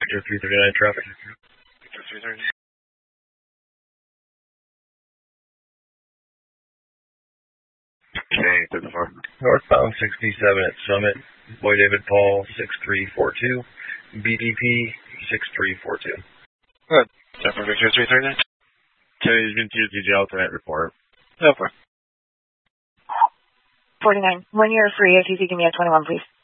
Victor 339 traffic. Victor 339. Okay, 34. Northbound 67 at Summit, Boy David Paul 6342, BDP 6342. Good. Denver Victor 339. Kenny's been to the alternate report. Over. 49. When you're free, if you could give me a 21, please.